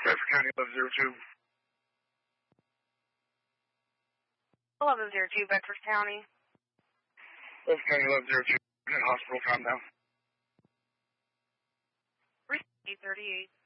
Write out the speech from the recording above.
Bradford County 1102. 1102, Bedford County. Bedford County 1102. In hospital, calm down. 838.